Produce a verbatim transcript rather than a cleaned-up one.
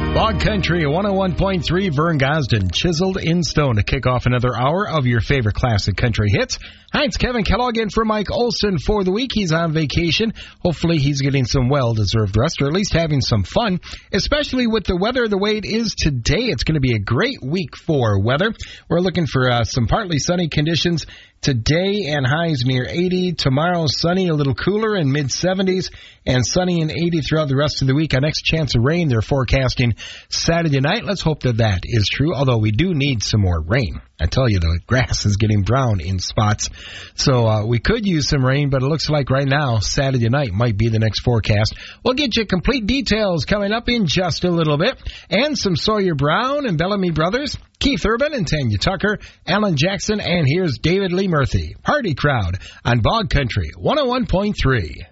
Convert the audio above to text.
Bog Country one oh one point three, Vern Gosden, chiseled in stone to kick off another hour of your favorite classic country hits. Hi, it's Kevin Kellogg in for Mike Olson for the week. He's on vacation. Hopefully he's getting some well-deserved rest, or at least having some fun, especially with the weather the way it is today. It's going to be a great week for weather. We're looking for uh, some partly sunny conditions today and highs near eighty. Tomorrow, sunny, a little cooler in mid-seventies, and sunny and eighty throughout the rest of the week. Our next chance of rain, they're forecasting Saturday night. Let's hope that that is true, although we do need some more rain. I tell you, the grass is getting brown in spots, so uh, we could use some rain, but it looks like right now, Saturday night might be the next forecast. We'll get you complete details coming up in just a little bit, and some Sawyer Brown and Bellamy Brothers, Keith Urban and Tanya Tucker, Alan Jackson, and here's David Lee Murphy. Party Crowd on Bog Country one oh one point three.